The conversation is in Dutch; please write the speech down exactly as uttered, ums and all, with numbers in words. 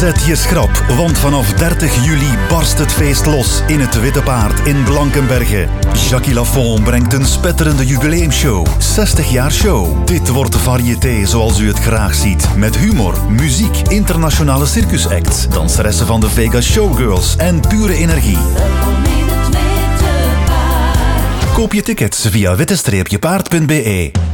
Zet je schrap, want vanaf dertig juli barst het feest los in het Witte Paard in Blankenberge. Jackie Lafont brengt een spetterende jubileumshow. zestig jaar show. Dit wordt variété zoals u het graag ziet. Met humor, muziek, internationale circusacts, danseressen van de Vegas Showgirls en pure energie. Koop je tickets via witte streepje paard punt be.